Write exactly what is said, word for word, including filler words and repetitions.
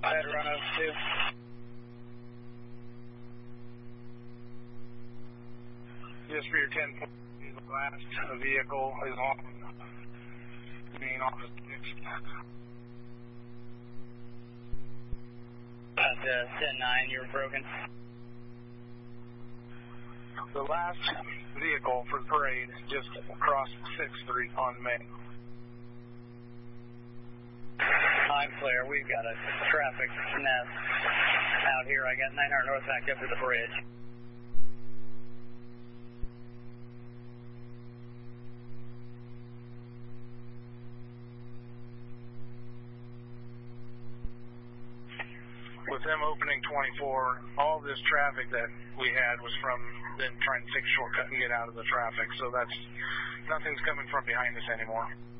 Head run of two. Just for your ten point, the last vehicle is on main office six. At uh, ten nine, you were broken. The last vehicle for the parade just crossed sixth Street on Main. I'm clear. We've got a traffic mess out here. I got nine hundred north backed up to the bridge. With them opening twenty-four, all this traffic that we had was from them trying to take a shortcut and get out of the traffic. So that's, nothing's coming from behind us anymore.